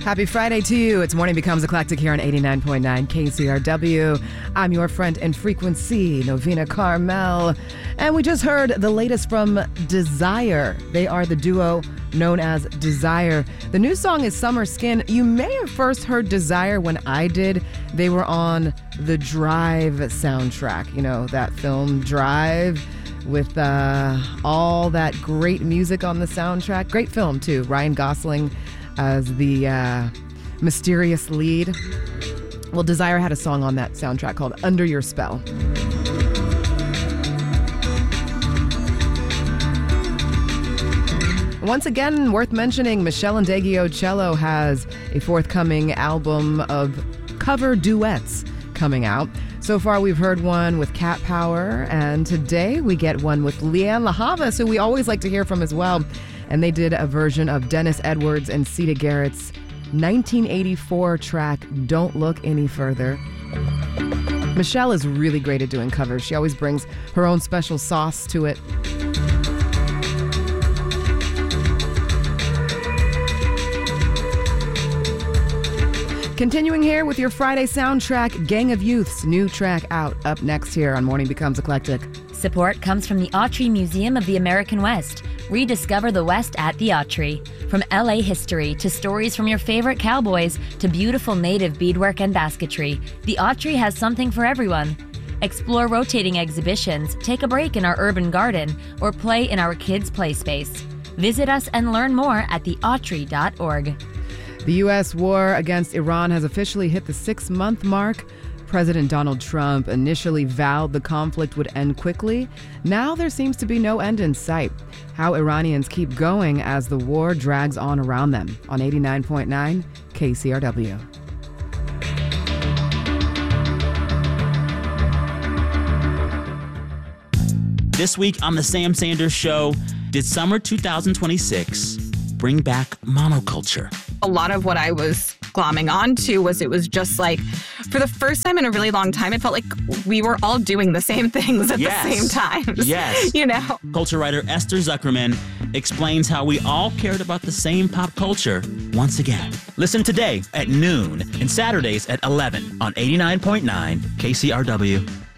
Happy Friday to you. It's Morning Becomes Eclectic here on 89.9 KCRW. I'm your friend in frequency, Novena Carmel. And we just heard the latest from Desire. They are the duo known as Desire. The new song is Summer Skin. You may have first heard Desire when I did. They were on the Drive soundtrack. You know, that film Drive with all that great music on the soundtrack. Great film, too. Ryan Gosling as the mysterious lead. Well, Desire had a song on that soundtrack called Under Your Spell. Once again, worth mentioning, Meshell Ndegeocello has a forthcoming album of cover duets coming out. So far, we've heard one with Cat Power, and today we get one with Lianne La Havas, who we always like to hear from as well. And they did a version of Dennis Edwards and Siedah Garrett's 1984 track, Don't Look Any Further. Meshell is really great at doing covers. She always brings her own special sauce to it. Continuing here with your Friday soundtrack, Gang of Youth's new track out, up next here on Morning Becomes Eclectic. Support comes from the Autry Museum of the American West. Rediscover the West at the Autry. From LA history to stories from your favorite cowboys to beautiful native beadwork and basketry, the Autry has something for everyone. Explore rotating exhibitions, take a break in our urban garden, or play in our kids' play space. Visit us and learn more at theautry.org. The U.S. war against Iran has officially hit the 6-month mark. President Donald Trump initially vowed the conflict would end quickly. Now there seems to be no end in sight. How Iranians keep going as the war drags on around them on 89.9 KCRW. This week on The Sam Sanders Show, did summer 2026 bring back monoculture? A lot of what I was glomming onto was it was just like, for the first time in a really long time, it felt like we were all doing the same things at the same time. Yes. You know? Culture writer Esther Zuckerman explains how we all cared about the same pop culture once again. Listen today at noon and Saturdays at 11 on 89.9 KCRW.